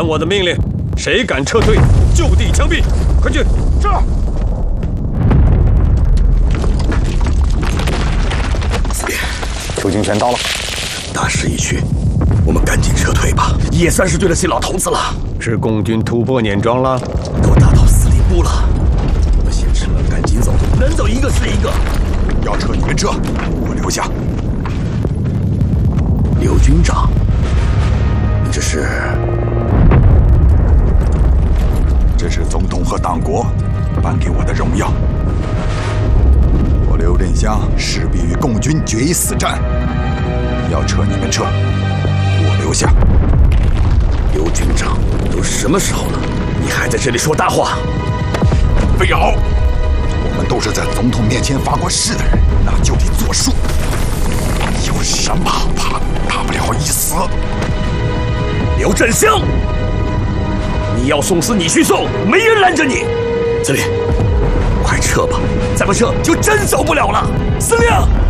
传我的命令，谁敢撤退，就地枪毙！快去！ 是。 司令，囚禁全到了，大势已去，我们赶紧撤退吧。也算是对得起老头子了。 是共军突破碾庄了， 都打到司令部了。我们先撤，赶紧走，能走一个是一个。 要撤你们撤，我留下。 刘军长，你这是？ 这是总统和党国颁给我的荣耀。我刘振湘势必与共军决一死战。要撤你们撤，我留下。 刘军长，都什么时候了，你还在这里说大话？ 魏瑶，我们都是在总统面前发过誓的人，那就得作数。有什么好怕？大不了一死。 刘振湘，你要送死你去送，没人拦着你。司令，快撤吧，再不撤就真走不了了。司令。